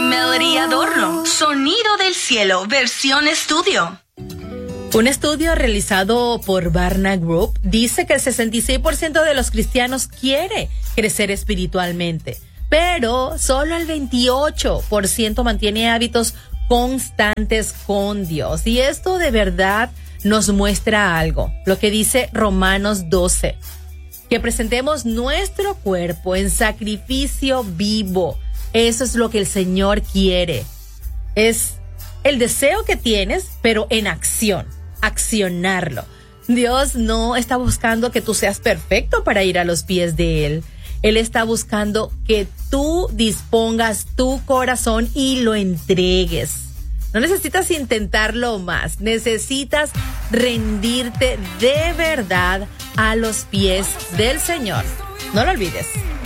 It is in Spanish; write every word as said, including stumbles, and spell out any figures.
Melody Adorno, Sonido del Cielo, versión estudio. Un estudio realizado por Barna Group dice que el sesenta y seis por ciento de los cristianos quiere crecer espiritualmente, pero solo el veintiocho por ciento mantiene hábitos constantes con Dios. Y esto de verdad nos muestra algo, lo que dice Romanos doce, que presentemos nuestro cuerpo en sacrificio vivo. Eso es lo que el Señor quiere. Es el deseo que tienes, pero en acción, accionarlo. Dios no está buscando que tú seas perfecto para ir a los pies de Él. Él está buscando que tú dispongas tu corazón y lo entregues. No necesitas intentarlo más. Necesitas rendirte de verdad a los pies del Señor. No lo olvides.